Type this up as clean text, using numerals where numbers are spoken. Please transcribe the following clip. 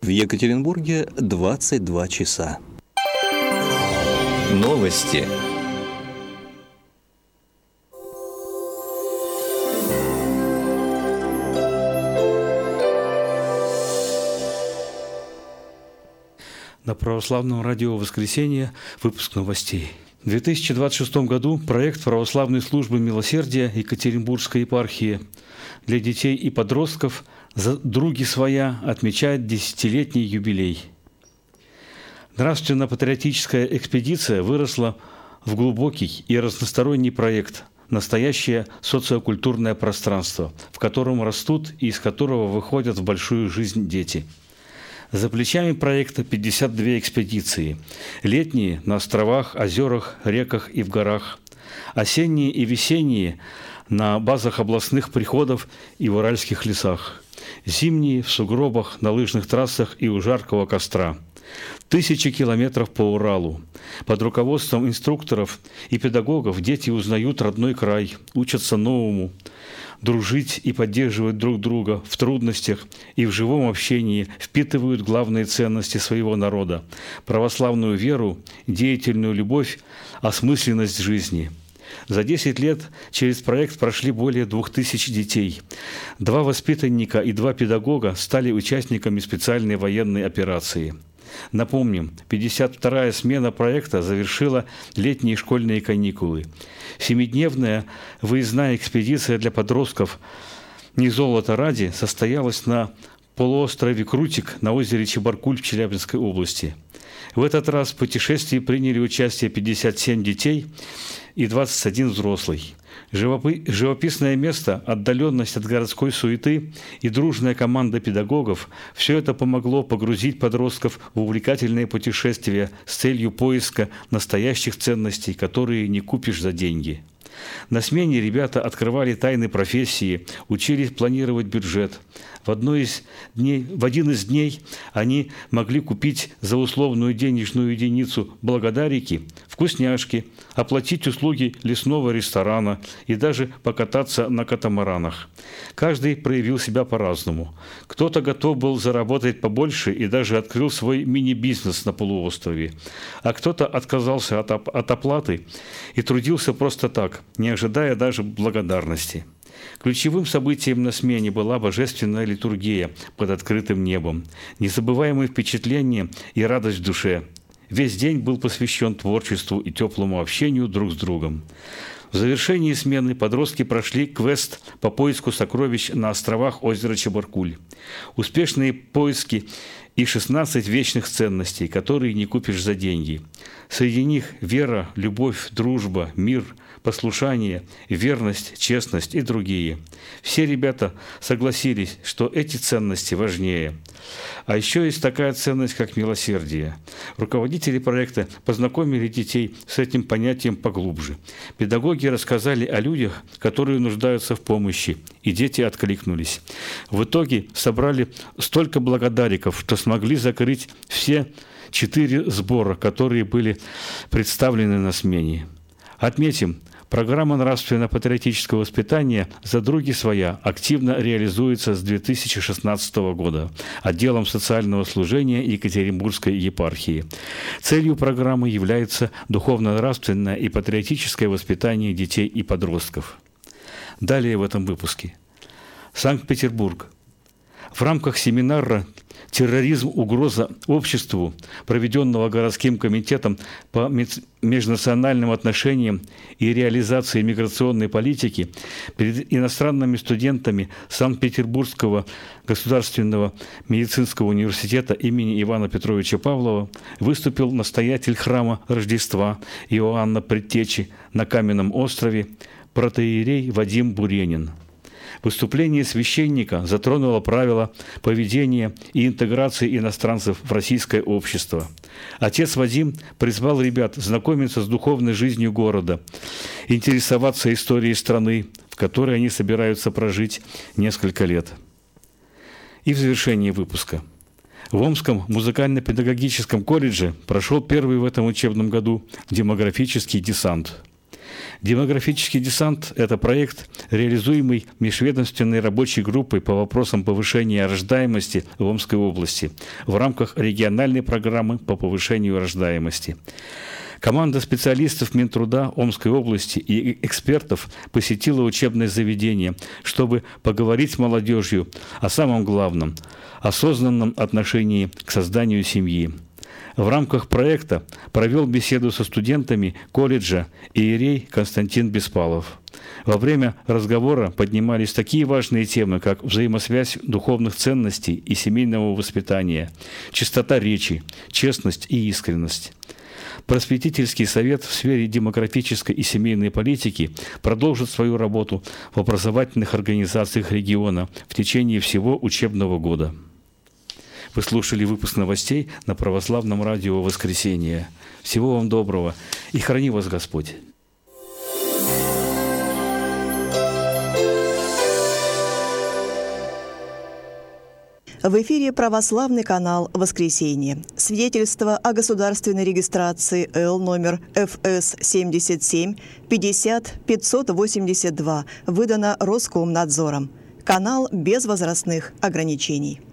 В Екатеринбурге 22 часа. Новости. На православном радио «Воскресенье» выпуск новостей. В 2026 году проект православной службы милосердия Екатеринбургской епархии для детей и подростков «Други своя» отмечает 10-летний юбилей. Нравственно-патриотическая экспедиция выросла в глубокий и разносторонний проект «Настоящее социокультурное пространство», в котором растут и из которого выходят в большую жизнь дети. За плечами проекта 52 экспедиции. Летние – на островах, озерах, реках и в горах. Осенние и весенние – на базах областных приходов и в уральских лесах. Зимние – в сугробах, на лыжных трассах и у жаркого костра. 1000 километров по Уралу. Под руководством инструкторов и педагогов дети узнают родной край, учатся новому, дружить и поддерживать друг друга в трудностях и в живом общении, впитывают главные ценности своего народа – православную веру, деятельную любовь, осмысленность жизни. За 10 лет через проект прошли более 2000 детей. 2 воспитанника и 2 педагога стали участниками специальной военной операции. Напомним, 52-я смена проекта завершила летние школьные каникулы. 7-дневная выездная экспедиция для подростков «Не золото ради» состоялась на полуострове Крутик на озере Чебаркуль в Челябинской области. В этот раз в путешествии приняли участие 57 детей и 21 взрослый. Живописное место, отдаленность от городской суеты и дружная команда педагогов – все это помогло погрузить подростков в увлекательные путешествия с целью поиска настоящих ценностей, которые не купишь за деньги. На смене ребята открывали тайны профессии, учились планировать бюджет. В один из дней они могли купить за условную денежную единицу благодарики, вкусняшки, оплатить услуги лесного ресторана и даже покататься на катамаранах. Каждый проявил себя по-разному. Кто-то готов был заработать побольше и даже открыл свой мини-бизнес на полуострове, а кто-то отказался от оплаты и трудился просто так, не ожидая даже благодарности. Ключевым событием на смене была божественная литургия под открытым небом, незабываемые впечатления и радость в душе. Весь день был посвящен творчеству и теплому общению друг с другом. В завершении смены подростки прошли квест по поиску сокровищ на островах озера Чебаркуль. Успешные поиски и 16 вечных ценностей, которые не купишь за деньги. Среди них вера, любовь, дружба, мир, послушание, верность, честность и другие. Все ребята согласились, что эти ценности важнее. А еще есть такая ценность, как милосердие. Руководители проекта познакомили детей с этим понятием поглубже. Педагоги рассказали о людях, которые нуждаются в помощи, и дети откликнулись. В итоге собрали столько благодариков, что смогли закрыть все 4 сбора, которые были представлены на смене. Отметим, программа нравственно-патриотического воспитания «За други своя» активно реализуется с 2016 года отделом социального служения Екатеринбургской епархии. Целью программы является духовно-нравственное и патриотическое воспитание детей и подростков. Далее в этом выпуске. Санкт-Петербург. В рамках семинара «Терроризм. Угроза обществу», проведенного городским комитетом по межнациональным отношениям и реализации миграционной политики, перед иностранными студентами Санкт-Петербургского государственного медицинского университета имени Ивана Петровича Павлова выступил настоятель храма Рождества Иоанна Предтечи на Каменном острове протоиерей Вадим Буренин. Выступление священника затронуло правила поведения и интеграции иностранцев в российское общество. Отец Вадим призвал ребят знакомиться с духовной жизнью города, интересоваться историей страны, в которой они собираются прожить несколько лет. И в завершении выпуска. В Омском музыкально-педагогическом колледже прошел первый в этом учебном году демографический десант. Демографический десант – это проект, реализуемый межведомственной рабочей группой по вопросам повышения рождаемости в Омской области в рамках региональной программы по повышению рождаемости. Команда специалистов Минтруда Омской области и экспертов посетила учебное заведение, чтобы поговорить с молодежью о самом главном – осознанном отношении к созданию семьи. В рамках проекта провел беседу со студентами колледжа иерей Константин Беспалов. Во время разговора поднимались такие важные темы, как взаимосвязь духовных ценностей и семейного воспитания, чистота речи, честность и искренность. Просветительский совет в сфере демографической и семейной политики продолжит свою работу в образовательных организациях региона в течение всего учебного года. Вы слушали выпуск новостей на Православном радио «Воскресенье». Всего вам доброго и храни вас Господь! В эфире православный канал «Воскресенье». Свидетельство о государственной регистрации Л номер ФС 77 50 582 выдано Роскомнадзором. Канал без возрастных ограничений.